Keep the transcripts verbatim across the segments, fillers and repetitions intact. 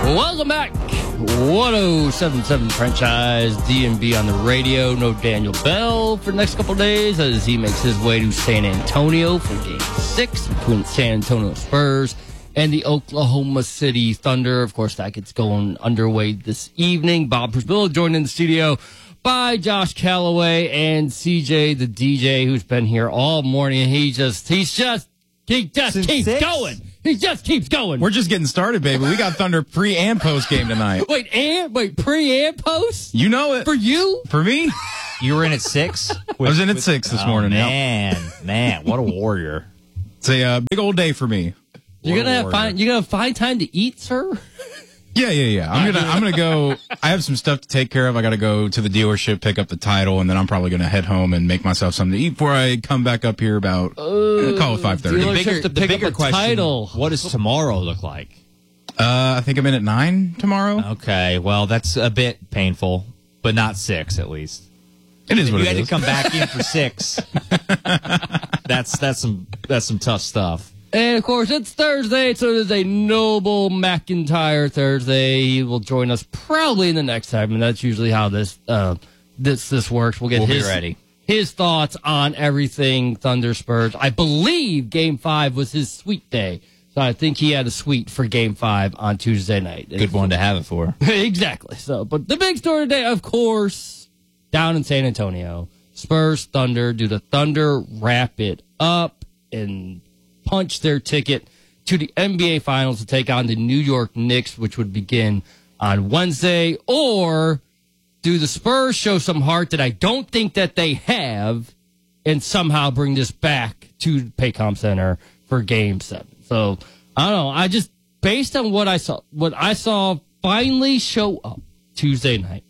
Welcome back. one oh seven point seven Franchise, D M B on the radio. No Daniel Bell for the next couple of days as he makes his way to San Antonio for game six between San Antonio Spurs and the Oklahoma City Thunder. Of course, that gets going underway this evening. Bob Prisbilla joined in the studio by Josh Calloway and C J, the D J, who's been here all morning. He just, he's just, he just Since keeps six? going. He just keeps going. We're just getting started, baby. We got Thunder pre and post game tonight. Wait, and wait, pre and post? You know it. For you? For me, You were in at six? I was in at six this Oh, morning. Yep. man, man, what a warrior. It's a uh, big old day for me. You're What a gonna have warrior. find you're gonna find time to eat, sir? Yeah, yeah, yeah. I'm gonna, I'm gonna go. I have some stuff to take care of. I got to go to the dealership, pick up the title, and then I'm probably gonna head home and make myself something to eat before I come back up here about uh, call it five thirty. dealer- Uh, Bigger- to the pick up bigger a question, title. what does tomorrow look like? I think I'm in at nine tomorrow. Okay, well, that's a bit painful, but not six at least. It is what you it had is. to come back in for six. that's that's some that's some tough stuff. And of course, it's Thursday, so it is a Noble McIntyre Thursday. He will join us probably in the next segment. That's usually how this uh, this this works. We'll get We'll be his ready. his thoughts on everything Thunder Spurs. I believe Game Five was his sweet day, so I think he had a suite for Game Five on Tuesday night. Good one to have it for. Exactly. So, but the big story today, of course, down in San Antonio, Spurs Thunder. Do the Thunder wrap it up and punch their ticket to the N B A Finals to take on the New York Knicks, which would begin on Wednesday? Or do the Spurs show some heart that I don't think that they have and somehow bring this back to Paycom Center for Game Seven? So I don't know. I just, based on what I saw, what I saw finally show up Tuesday night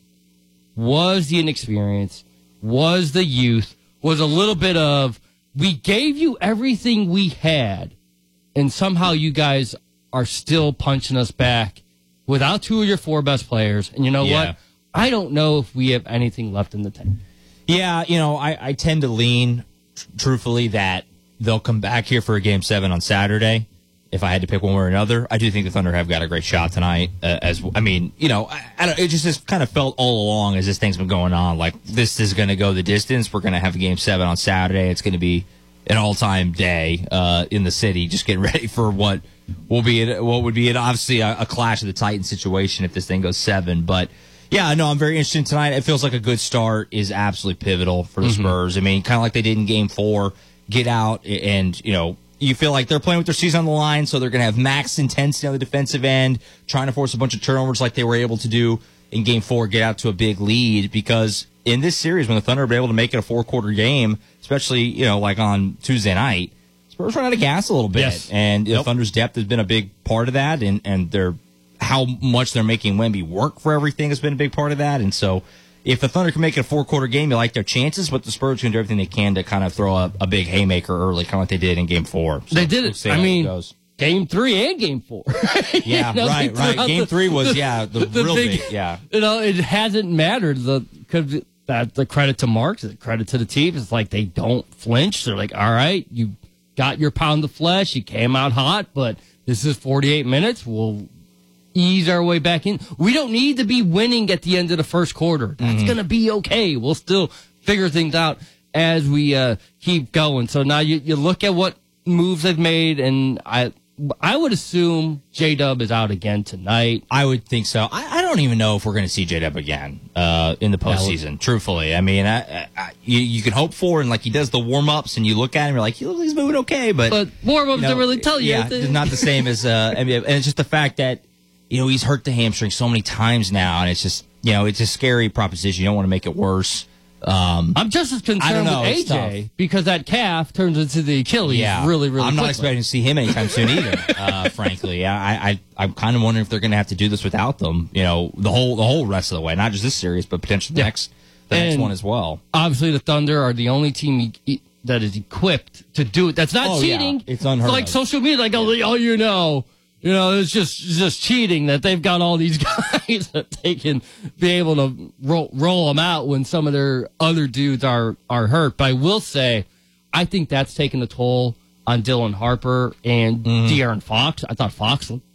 was the inexperience, was the youth, was a little bit of, we gave you everything we had, and somehow you guys are still punching us back without two of your four best players. And you know Yeah. what? I don't know if we have anything left in the tank. Yeah, you know, I, I tend to lean, tr- truthfully, that they'll come back here for a game seven on Saturday. If I had to pick one way or another, I do think the Thunder have got a great shot tonight. Uh, as I mean, you know, I, I don't, it just, just kind of felt all along as this thing's been going on, like this is going to go the distance. We're going to have a game seven on Saturday. It's going to be an all-time day uh, in the city. Just getting ready for what will be what would be an, obviously a, a clash of the Titans situation if this thing goes seven. But yeah, no, I'm very interested tonight. It feels like a good start is absolutely pivotal for the mm-hmm. Spurs. I mean, kind of like they did in Game Four, get out and you know. You feel like they're playing with their season on the line, so they're going to have max intensity on the defensive end, trying to force a bunch of turnovers like they were able to do in Game Four, get out to a big lead. Because in this series, when the Thunder were able to make it a four-quarter game, especially you know like on Tuesday night, Spurs run out of gas a little bit, yes. and yep. the Thunder's depth has been a big part of that, and and their how much they're making Wemby work for everything has been a big part of that, and so. If the Thunder can make it a four-quarter game, you like their chances, but the Spurs can do everything they can to kind of throw a, a big haymaker early, kind of like they did in Game Four. So they did we'll it. I mean, it Game Three and Game Four. Yeah, you know, right, right. Game the, Three was the, yeah the, the real big, big. Yeah, you know, it hasn't mattered. The cause that the credit to Marks, the credit to the team. It's like they don't flinch. They're like, all right, you got your pound of flesh. You came out hot, but this is forty-eight minutes. We'll ease our way back in. We don't need to be winning at the end of the first quarter. That's mm-hmm. going to be okay. We'll still figure things out as we uh, keep going. So now you, you look at what moves they've made, and I I would assume J-Dub is out again tonight. I would think so. I, I don't even know if we're going to see J-Dub again uh, in the postseason, truthfully. I mean, I, I, you, you can hope for, and like he does the warm-ups, and you look at him, you're like, he looks like he's moving okay, but... But warm-ups you know, don't really tell you Yeah, anything. it's not the same as... Uh, and it's just the fact that you know, he's hurt the hamstring so many times now, and it's just, you know, it's a scary proposition. You don't want to make it worse. Um, I'm just as concerned know, with it's A J tough. because that calf turns into the Achilles yeah, really, really I'm not quickly. expecting to see him anytime soon either, uh, frankly. I, I, I'm kind of wondering if they're going to have to do this without them, you know, the whole the whole rest of the way. Not just this series, but potentially the Yeah. next, the next And one as well. Obviously, the Thunder are the only team e- e- that is equipped to do it. That's not Oh, yeah. cheating. It's unheard like of. social media, like, oh, oh, you know, you know, it's just it's just cheating that they've got all these guys that they can be able to roll, roll them out when some of their other dudes are, are hurt. But I will say, I think that's taken a toll on Dylan Harper and mm. De'Aaron Fox. I thought Fox looked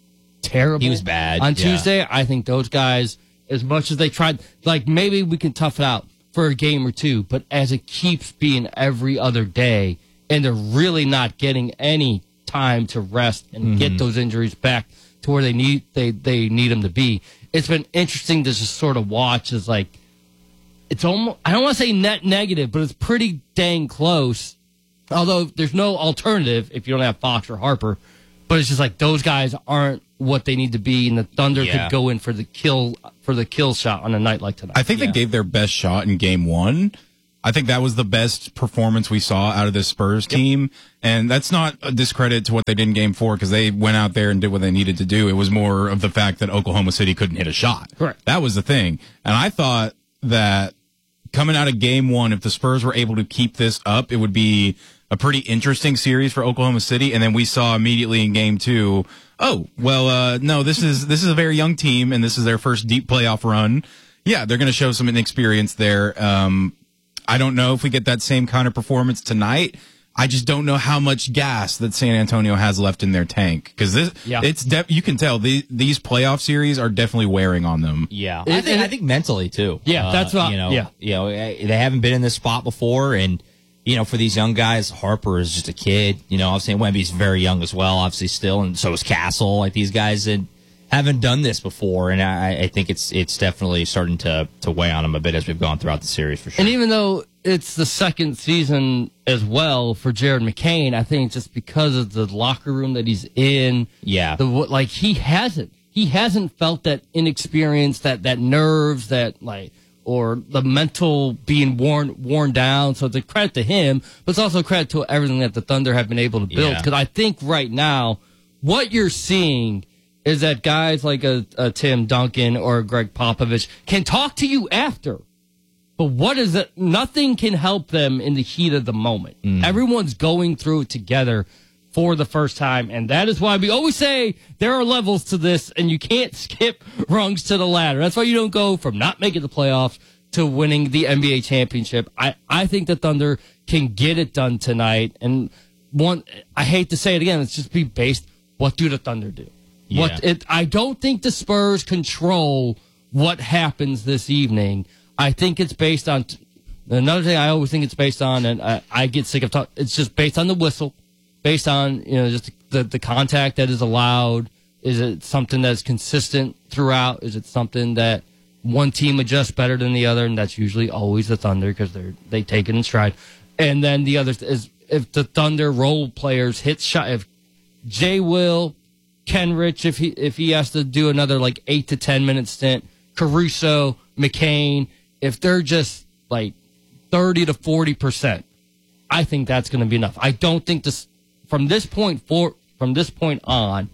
terrible. He was bad, on yeah. Tuesday. I think those guys, as much as they tried, like maybe we can tough it out for a game or two, but as it keeps being every other day, and they're really not getting any time to rest and mm-hmm. get those injuries back to where they need they they need them to be. It's been interesting to just sort of watch as like it's almost I don't want to say net negative, but it's pretty dang close. Although there's no alternative if you don't have Fox or Harper, but it's just like those guys aren't what they need to be, and the Thunder yeah. could go in for the kill for the kill shot on a night like tonight. I think yeah. they gave their best shot in game one. I think that was the best performance we saw out of this Spurs team. Yep. And that's not a discredit to what they did in game four because they went out there and did what they needed to do. It was more of the fact that Oklahoma City couldn't hit a shot. Correct. That was the thing. And I thought that coming out of game one, if the Spurs were able to keep this up, it would be a pretty interesting series for Oklahoma City. And then we saw immediately in game two, oh, well, uh, no, this is, this is a very young team and this is their first deep playoff run. Yeah, they're going to show some inexperience there. Um, I don't know if we get that same kind of performance tonight. I just don't know how much gas that San Antonio has left in their tank because this, yeah. it's de- you can tell the, these playoff series are definitely wearing on them. Yeah, it, I think it, I think mentally too. Yeah, uh, that's what you know. Yeah, you know they haven't been in this spot before, and you know for these young guys, Harper is just a kid. You know, obviously Wemby's very young as well, obviously still, and so is Castle. Like these guys had. Haven't done this before, and I, I think it's it's definitely starting to to weigh on them a bit as we've gone throughout the series for sure. And even though it's the second season as well for Jared McCain, I think just because of the locker room that he's in, yeah, the like he hasn't he hasn't felt that inexperience, that that nerves, that like or the mental being worn worn down. So it's a credit to him, but it's also a credit to everything that the Thunder have been able to build. Because yeah. I think right now what you're seeing is that guys like a, a Tim Duncan or a Greg Popovich can talk to you after. But what is it? Nothing can help them in the heat of the moment. Mm. Everyone's going through it together for the first time. And that is why we always say there are levels to this and you can't skip rungs to the ladder. That's why you don't go from not making the playoffs to winning the N B A championship. I, I think the Thunder can get it done tonight. And one, I hate to say it again, it's just be based, what do the Thunder do? Yeah. What it, I don't think the Spurs control what happens this evening. I think it's based on t- another thing. I always think it's based on, and I, I get sick of talking. It's just based on the whistle, based on you know just the the contact that is allowed. Is it something that's consistent throughout? Is it something that one team adjusts better than the other, and that's usually always the Thunder because they're they take it in stride. And then the other is if the Thunder role players hit shot, if Jay Will. Kenrich, if he if he has to do another like eight to ten minute stint, Caruso, McCain, if they're just like thirty to forty percent, I think that's going to be enough. I don't think this from this point for from this point on,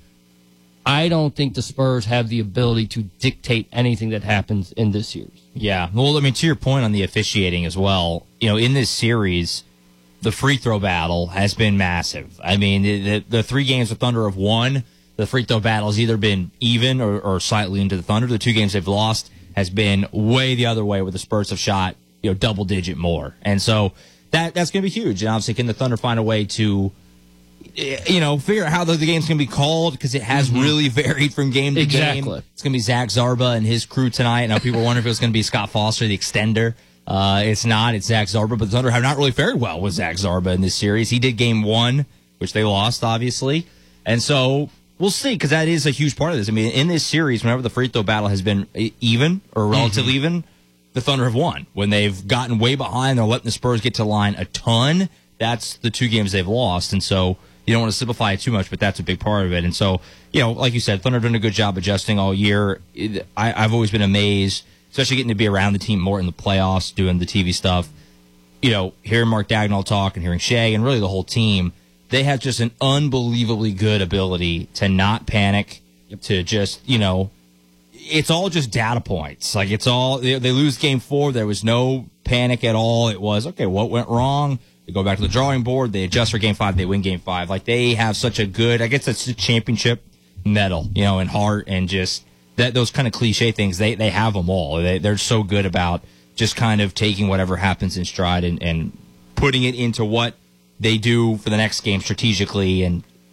I don't think the Spurs have the ability to dictate anything that happens in this series. Yeah, well, I mean, to your point on the officiating as well, you know, in this series, the free throw battle has been massive. I mean, the the, the three games the Thunder have won. The free throw battle has either been even or, or slightly into the Thunder. The two games they've lost has been way the other way, where the Spurs have shot you know double digit more, and so that that's going to be huge. And obviously, can the Thunder find a way to you know figure out how the, the game's going to be called because it has mm-hmm. really varied from game to exactly. game. It's going to be Zach Zarba and his crew tonight. Now people wonder if it was going to be Scott Foster, the extender. Uh, it's not. It's Zach Zarba, but the Thunder have not really fared well with Zach Zarba in this series. He did game one, which they lost, obviously, and so. We'll see, because that is a huge part of this. I mean, in this series, whenever the free throw battle has been even or relatively mm-hmm. even, the Thunder have won. When they've gotten way behind, they're letting the Spurs get to the line a ton. That's the two games they've lost. And so you don't want to simplify it too much, but that's a big part of it. And so, you know, like you said, Thunder have done a good job adjusting all year. It, I, I've always been amazed, especially getting to be around the team more in the playoffs, doing the T V stuff. You know, hearing Mark Dagnall talk and hearing Shea and really the whole team, they have just an unbelievably good ability to not panic, yep. to just, you know, it's all just data points. Like, it's all, they, they lose game four. There was no panic at all. It was, okay, what went wrong? They go back to the drawing board. They adjust for game five. They win game five. Like, they have such a good, I guess that's a championship medal, you know, and heart and just that those kind of cliche things. They, they have them all. They, they're so good about just kind of taking whatever happens in stride and, and putting it into what they do for the next game strategically, and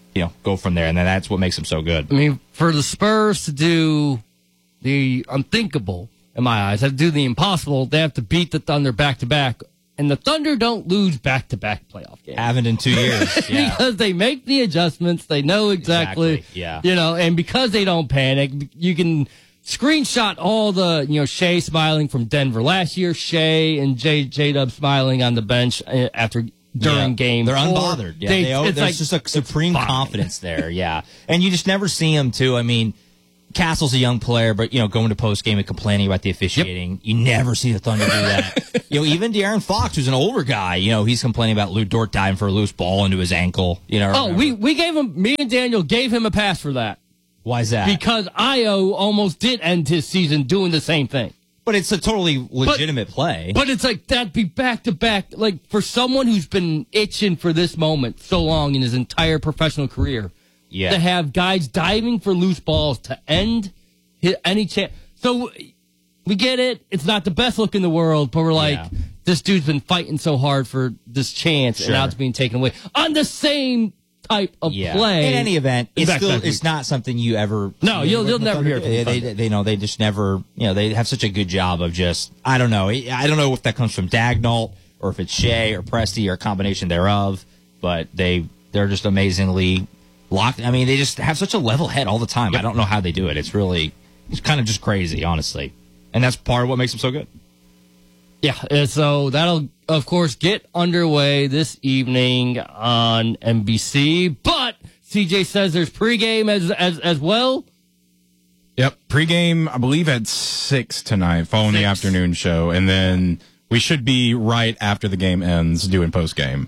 you know, go from there. And then that's what makes them so good. I mean, for the Spurs to do the unthinkable, in my eyes, have to do the impossible, they have to beat the Thunder back-to-back. And the Thunder don't lose back-to-back playoff games. Haven't in two years. Yeah. Because they make the adjustments. They know exactly. Exactly, yeah. You know, and because they don't panic, you can screenshot all the, you know, Shea smiling from Denver last year, Shea and J, J-Dub smiling on the bench after during yeah. game They're four. unbothered. Yeah, They, they, it's there's like, just a supreme fine. confidence there. Yeah. And you just never see them, too. I mean, Castle's a young player, but, you know, going to post-game and complaining about the officiating, yep. you never see the Thunder do that. You know, even De'Aaron Fox, who's an older guy, you know, he's complaining about Lou Dort diving for a loose ball into his ankle. You know. Oh, we, we gave him, me and Daniel gave him a pass for that. Why is that? Because Io almost did end his season doing the same thing. But it's a totally legitimate but, play. But it's like, that'd be back-to-back. Like, for someone who's been itching for this moment so long in his entire professional career, yeah. to have guys diving for loose balls to end his, any chance. So, we get it. It's not the best look in the world, but we're like, yeah. this dude's been fighting so hard for this chance, sure. and now it's being taken away. On the same type of yeah. play. In any event, it's still it's not something you ever. No, you'll you'll never hear. They, they, they, they know they just never. You know, they have such a good job of just. I don't know. I don't know if that comes from Dagnall or if it's Shea or Presti or a combination thereof. But they they're just amazingly locked. I mean, they just have such a level head all the time. Yep. I don't know how they do it. It's really it's kind of just crazy, honestly, and that's part of what makes them so good. Yeah, and so that'll, of course, get underway this evening on N B C. But C J says there's pregame as as as well. Yep, pregame, I believe, at six tonight, following six. the afternoon show. And then we should be right after the game ends doing postgame.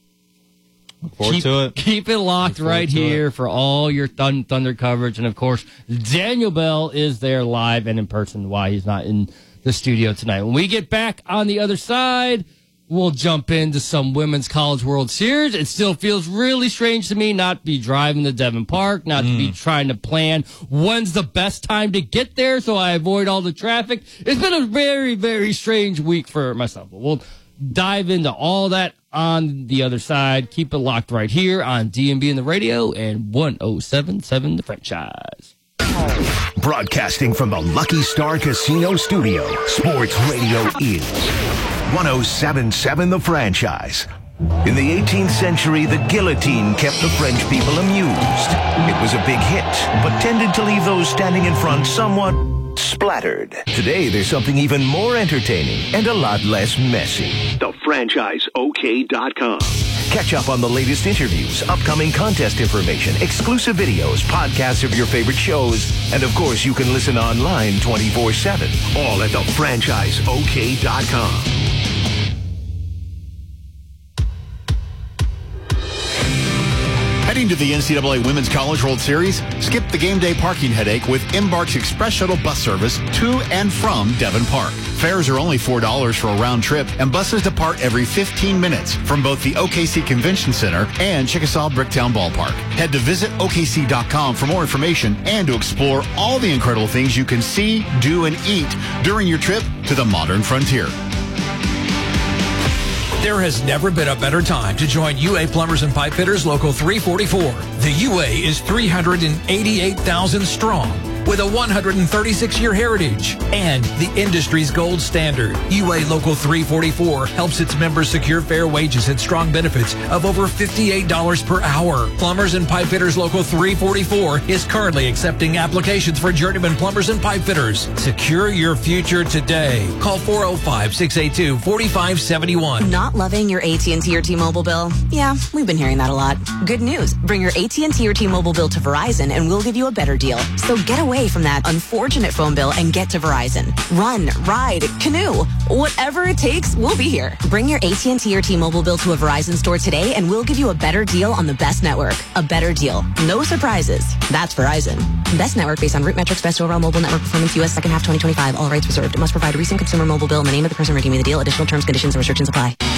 Look forward keep, to it. Keep it locked right here it. for all your thun- Thunder coverage. And, of course, Daniel Bell is there live and in person. Why he's not in the studio tonight. When we get back on the other side, we'll jump into some Women's College World Series. It still feels really strange to me not be driving to Devon Park, not mm. to be trying to plan when's the best time to get there so I avoid all the traffic. It's been a very, very strange week for myself. But we'll dive into all that on the other side. Keep it locked right here on D M B in the radio and one oh seven point seven The Franchise. Broadcasting from the Lucky Star Casino Studio, Sports Radio is one oh seven point seven The Franchise. In the eighteenth century, the guillotine kept the French people amused. It was a big hit, but tended to leave those standing in front somewhat splattered. Today, there's something even more entertaining and a lot less messy. the franchise O K dot com. Catch up on the latest interviews, upcoming contest information, exclusive videos, podcasts of your favorite shows, and of course, you can listen online twenty-four seven. All at the franchise O K dot com. Heading to the N C double A Women's College World Series? Skip the game day parking headache with Embark's Express Shuttle bus service to and from Devon Park. Fares are only four dollars for a round trip, and buses depart every fifteen minutes from both the O K C Convention Center and Chickasaw Bricktown Ballpark. Head to visit O K C dot com for more information and to explore all the incredible things you can see, do, and eat during your trip to the modern frontier. There has never been a better time to join U A Plumbers and Pipe Fitters Local three forty-four. The U A is three hundred eighty-eight thousand strong with a one hundred thirty-six year heritage and the industry's gold standard. U A Local three forty-four helps its members secure fair wages and strong benefits of over fifty-eight dollars per hour. Plumbers and Pipe Fitters Local three forty-four is currently accepting applications for journeyman plumbers and pipe fitters. Secure your future today. Call four oh five, six eight two, four five seven one. Not loving your A T and T or T-Mobile bill? Yeah, we've been hearing that a lot. Good news. Bring your A T and T or T-Mobile bill to Verizon and we'll give you a better deal. So get away from that unfortunate phone bill and get to Verizon. Run, ride, canoe, whatever it takes, we'll be here. Bring your A T and T or T-Mobile bill to a Verizon store today and we'll give you a better deal on the best network. A better deal. No surprises. That's Verizon. Best network based on root metrics, best overall mobile network performance, U S second half twenty twenty-five. All rights reserved. Must provide a recent consumer mobile bill in the name of the person redeeming the deal. Additional terms, conditions, and restrictions apply.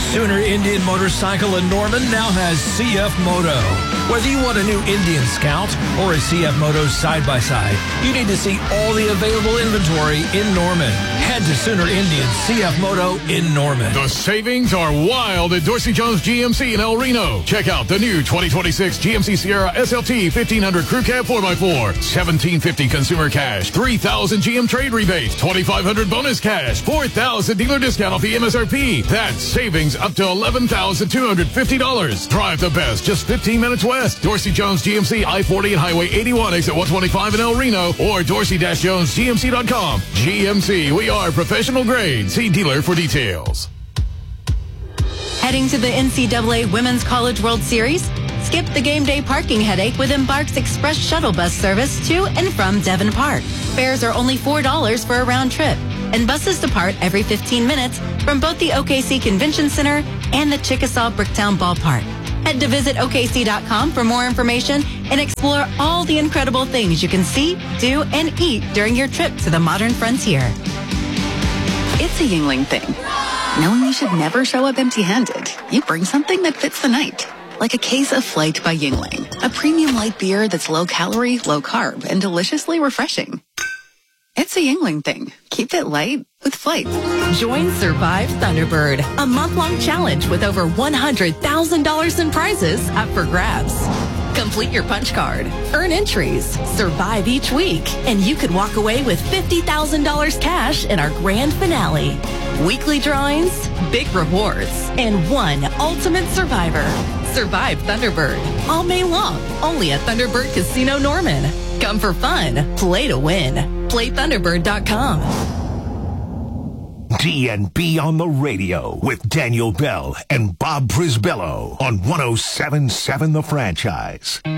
Sooner Indian Motorcycle in Norman now has C F Moto. Whether you want a new Indian Scout or a C F Moto side-by-side, you need to see all the available inventory in Norman. Head to Sooner Indian C F Moto in Norman. The savings are wild at Dorsey Jones G M C in El Reno. Check out the new twenty twenty-six G M C Sierra S L T fifteen hundred Crew Cab four by four, seventeen fifty consumer cash, three thousand G M trade rebate, twenty-five hundred bonus cash, four thousand dealer discount off the M S R P. That's savings up to eleven thousand two hundred fifty dollars. Drive the best, just fifteen minutes west. Dorsey Jones G M C, I forty and Highway eighty-one, exit one twenty-five in El Reno, or dorsey jones g m c dot com. G M C, we are professional grade. See dealer for details. Heading to the N C double A Women's College World Series? Skip the game day parking headache with Embark's Express Shuttle Bus service to and from Devon Park. Fares are only four dollars for a round trip, and buses depart every fifteen minutes from both the O K C Convention Center and the Chickasaw Bricktown Ballpark. Head to visit O K C dot com for more information and explore all the incredible things you can see, do, and eat during your trip to the modern frontier. It's a Yingling thing. Knowing you should never show up empty-handed, you bring something that fits the night. Like a case of Flight by Yingling, a premium light beer that's low-calorie, low-carb, and deliciously refreshing. It's a Yingling thing. Keep it light with Flight. Join Survive Thunderbird, a month-long challenge with over one hundred thousand dollars in prizes up for grabs. Complete your punch card, earn entries, survive each week, and you could walk away with fifty thousand dollars cash in our grand finale. Weekly drawings, big rewards, and one ultimate survivor. Survive Thunderbird, all May long, only at Thunderbird Casino Norman. Come for fun, play to win. play thunderbird dot com. D and B on the radio with Daniel Bell and Bob Brisbello on one oh seven point seven The Franchise.